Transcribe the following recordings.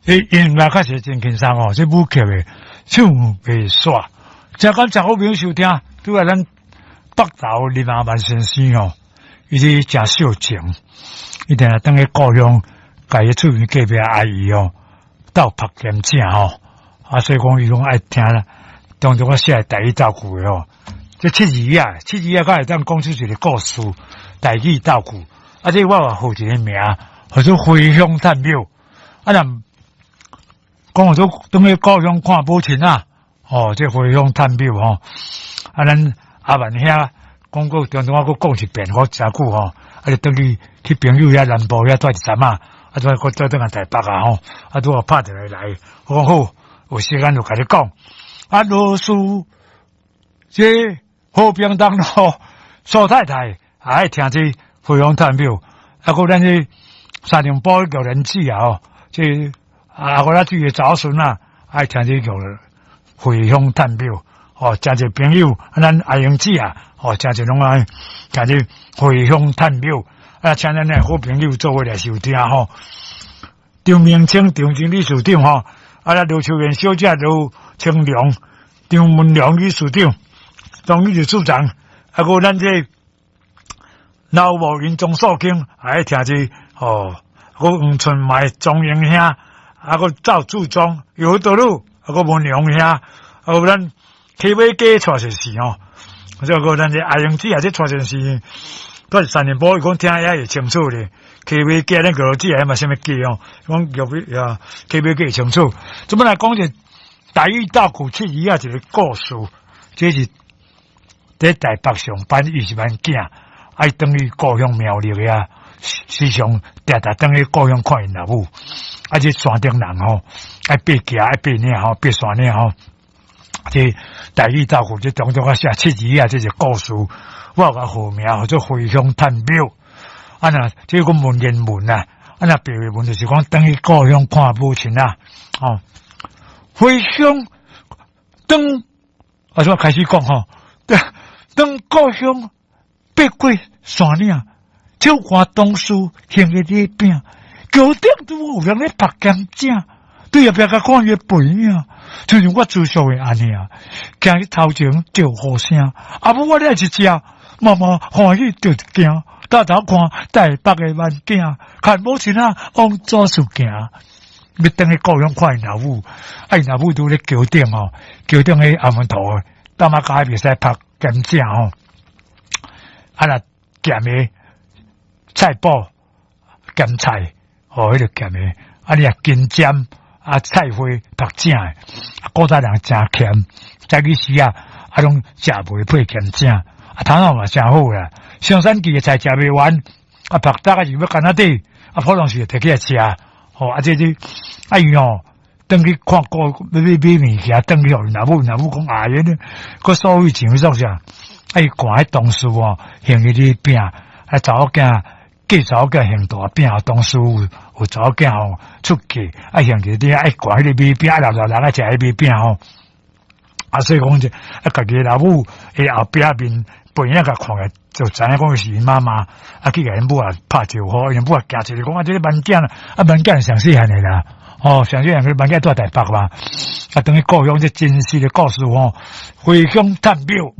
音乐确实真轻松哦，这舞曲的唱袂煞，真感真好朋友收听，拄啊咱北投林阿万先生哦，伊是真秀情，伊定下等去故乡，甲伊厝边隔壁阿姨哦，斗拍剑正哦，所以讲伊拢爱听啦，当中我写台语照顾的哦，这七字啊，才会当讲出一个故事，台语照顾，这我也号一个名，叫做回乡探庙，若讲我都等去故乡看母亲啊，这回乡探庙吼，咱阿万遐讲过，中我讲一遍，我真久吼，就等去朋友遐南部遐住一站啊，再再等下台北啊吼，拄好拍电话来，我讲好，有时间就甲你讲，老师这和平东路苏太太爱听这回乡探庙，个咱这三重堡叫人子啊，这我咱自己早孙啊，爱听这叫回乡探庙，真侪朋友，咱阿英子啊，真侪拢爱听这回乡探庙，请咱的好朋友做伙来收听吼。张明清张经理事长吼，刘秋元小姐刘清良张文良理事长，张玉处长，个咱这老某云钟寿卿爱听这个黄春迈钟英兄。个赵柱庄有道路，个文良兄，个咱 KV 街传件事哦，个咱这阿英子啊，这传件事，都是3年波，讲听也会清楚咧。KV 街那个字还嘛什么街哦，讲有啊 KV 街清楚。怎么来讲这台语大古七一啊一个故事，这是在台北上班20万囝，爱等于故乡苗栗啊，时常常等于故乡看因老母。这山顶人吼，爱爬桥，爱爬岭吼，爬山岭吼。这台语照顾这当中写七字啊，这是故事，我有个号名叫做回乡探庙。这个文言文啊，白话文就是讲等于故乡看母亲啊。回乡等，我开始讲吼，等故乡爬过山岭，手看东书行个礼饼。9点都有人咧拍剑正，对后壁甲看伊背影，就像我自述的安尼啊。行去头前叫好声，母我咧一只，妈妈欢喜着一惊，大头看台北的晚景，看母亲啊往左处行，要等去故乡看因老母，因老母拄咧9点9点喺阿门头，大妈家袂使拍剑正吼，若剑的菜脯咸菜。迄个咸诶，你金针菜花拍正诶，古早人真咸，早起时拢食袂配咸正，头脑嘛真好啦。上山期诶菜食袂完，拍大是要干哪底，普通时摕起来食，这伊等去看过买物件，等去互老母讲爷呢，个所谓钱做啥？伊看迄东西行迄啲饼，查某囝。计查某囝行大饼，当时有查某囝出嫁，行起啲管迄个米饼，老人食迄米饼所以讲家己老母后壁面背影甲看个，就知影讲是因妈妈，去甲因母拍招呼，因母行出来讲这个文件文件上细汉的啦，上细汉个文件住台北嘛，等于故乡这真实的故事回乡探庙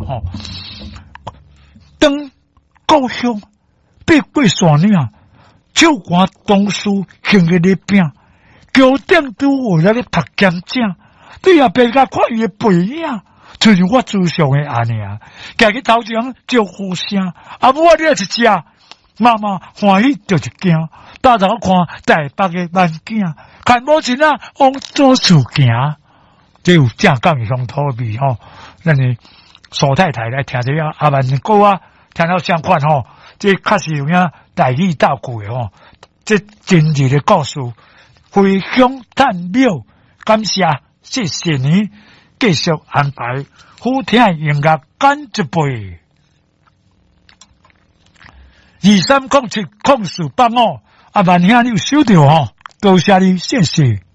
等故乡。爬过山岭，手看东书行个礼饼，9点都有人咧读剑正，对后壁甲看伊的背影，就像我自述的安尼啊。行去头前叫好声，母我咧一只，妈妈欢喜着一惊，大头看台北的晚景，看母亲啊往左处行，这有正港乡土味咱的苏太太来听这个阿万歌啊，听到相款这确实有影台语照顾的这真实的故事，回乡探庙，感谢谢谢你继续安排好听的音乐干一杯。23070485，万兄你有收到多谢你，谢谢。